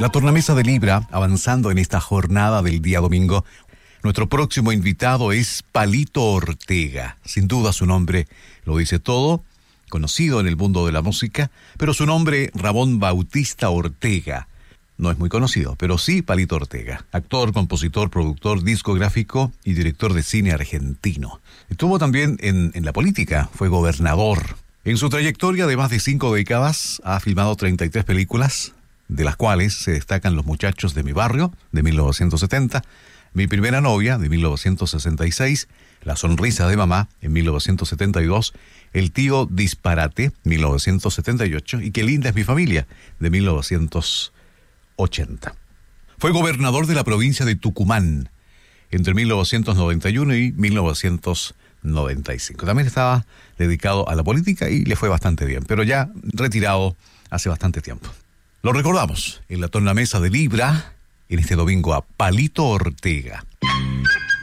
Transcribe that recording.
La tornamesa de Libra, avanzando en esta jornada del día domingo. Nuestro próximo invitado es Palito Ortega. Sin duda su nombre lo dice todo, conocido en el mundo de la música, pero su nombre, Ramón Bautista Ortega, no es muy conocido, pero sí Palito Ortega. Actor, compositor, productor, discográfico y director de cine argentino. Estuvo también en la política, fue gobernador. En su trayectoria de más de 5 décadas ha filmado 33 películas, de las cuales se destacan Los muchachos de mi barrio, de 1970, Mi primera novia, de 1966, La sonrisa de mamá, en 1972, El tío disparate, 1978, y Qué linda es mi familia, de 1980. Fue gobernador de la provincia de Tucumán entre 1991 y 1995. También estaba dedicado a la política y le fue bastante bien, pero ya retirado hace bastante tiempo. Lo recordamos en la tornamesa de Libra, en este domingo, a Palito Ortega.